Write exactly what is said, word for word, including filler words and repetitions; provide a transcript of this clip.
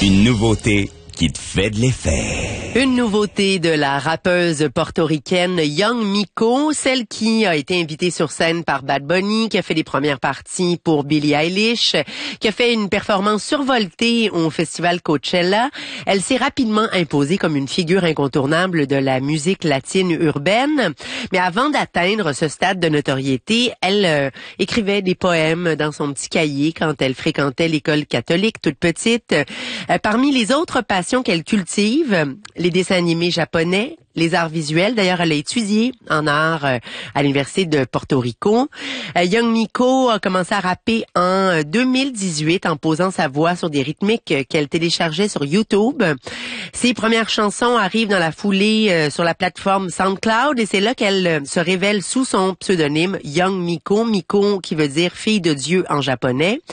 Une nouveauté qui te fait de l'effet. Une nouveauté de la rappeuse portoricaine Young Miko, celle qui a été invitée sur scène par Bad Bunny, qui a fait les premières parties pour Billie Eilish, qui a fait une performance survoltée au festival Coachella. Elle s'est rapidement imposée comme une figure incontournable de la musique latine urbaine. Mais avant d'atteindre ce stade de notoriété, elle euh, écrivait des poèmes dans son petit cahier quand elle fréquentait l'école catholique toute petite. Euh, parmi les autres passions qu'elle cultive, les dessins animés japonais, les arts visuels. D'ailleurs, elle a étudié en arts euh, à l'université de Porto Rico. Euh, Young Miko a commencé à rapper en deux mille dix-huit en posant sa voix sur des rythmiques qu'elle téléchargeait sur YouTube. Ses premières chansons arrivent dans la foulée euh, sur la plateforme SoundCloud et c'est là qu'elle euh, se révèle sous son pseudonyme Young Miko, Miko qui veut dire fille de Dieu en japonais.